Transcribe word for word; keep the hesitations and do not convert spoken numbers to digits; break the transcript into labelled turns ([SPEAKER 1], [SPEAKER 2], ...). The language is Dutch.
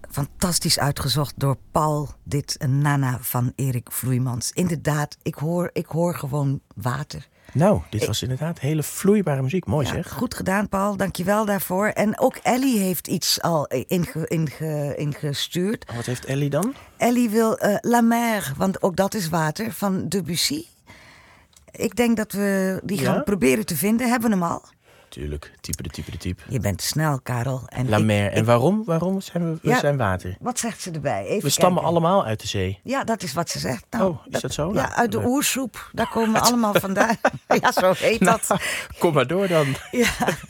[SPEAKER 1] fantastisch uitgezocht door Paul. Dit een Nana van Erik Vloeimans. Inderdaad, ik hoor, ik hoor gewoon water.
[SPEAKER 2] Nou, dit was inderdaad hele vloeibare muziek. Mooi
[SPEAKER 1] Ja,
[SPEAKER 2] zeg.
[SPEAKER 1] goed gedaan, Paul. Dank je wel daarvoor. En ook Ellie heeft iets al inge, inge, ingestuurd.
[SPEAKER 2] Wat heeft Ellie dan?
[SPEAKER 1] Ellie wil uh, La Mer, want ook dat is water, van Debussy. Ik denk dat we die gaan
[SPEAKER 2] Ja?
[SPEAKER 1] proberen te vinden. Hebben we hem al?
[SPEAKER 2] Tuurlijk, type de type de type.
[SPEAKER 1] Je bent te snel, Karel. En
[SPEAKER 2] La
[SPEAKER 1] ik,
[SPEAKER 2] Mer. En
[SPEAKER 1] ik,
[SPEAKER 2] waarom? Waarom zijn we, we
[SPEAKER 1] Ja,
[SPEAKER 2] zijn water?
[SPEAKER 1] Wat zegt ze erbij? Even
[SPEAKER 2] We stammen
[SPEAKER 1] kijken.
[SPEAKER 2] allemaal uit de zee.
[SPEAKER 1] Ja, dat is wat ze zegt. Nou,
[SPEAKER 2] Oh, is dat zo?
[SPEAKER 1] Ja,
[SPEAKER 2] Nou,
[SPEAKER 1] uit de
[SPEAKER 2] leuk.
[SPEAKER 1] oersoep. Daar komen we allemaal vandaan. Ja, zo heet dat.
[SPEAKER 2] Nou, kom maar door dan.
[SPEAKER 1] Ja.